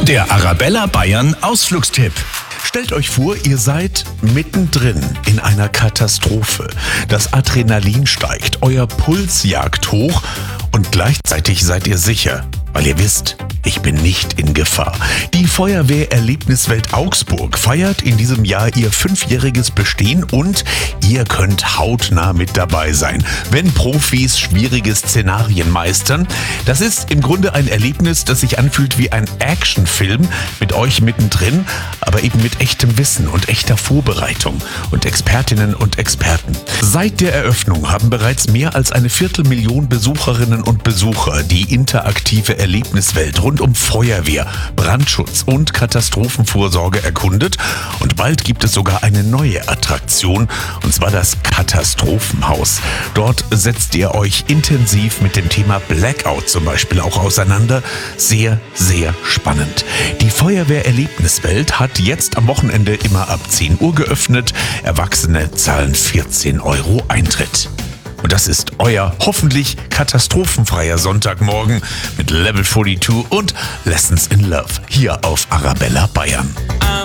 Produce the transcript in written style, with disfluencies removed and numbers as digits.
Der Arabella Bayern Ausflugstipp. Stellt euch vor, ihr seid mittendrin in einer Katastrophe. Das Adrenalin steigt, euer Puls jagt hoch und gleichzeitig seid ihr sicher, weil ihr wisst, ich bin nicht in Gefahr. Die Feuerwehr-Erlebniswelt Augsburg feiert in diesem Jahr ihr 5-jähriges Bestehen und ihr könnt hautnah mit dabei sein, wenn Profis schwierige Szenarien meistern. Das ist im Grunde ein Erlebnis, das sich anfühlt wie ein Actionfilm mit euch mittendrin, aber eben mit echtem Wissen und echter Vorbereitung und Expertinnen und Experten. Seit der Eröffnung haben bereits mehr als 250.000 Besucherinnen und Besucher die interaktive Erlebniswelt rund um Feuerwehr, Brandschutz und Katastrophenvorsorge erkundet. Und bald gibt es sogar eine neue Attraktion, und zwar das Katastrophenhaus. Dort setzt ihr euch intensiv mit dem Thema Blackout zum Beispiel auch auseinander. Sehr, sehr spannend. Die Feuerwehr-Erlebniswelt hat jetzt am Wochenende immer ab 10 Uhr geöffnet. Erwachsene zahlen 14 € Eintritt. Und das ist euer hoffentlich katastrophenfreier Sonntagmorgen mit Level 42 und Lessons in Love hier auf Arabella Bayern.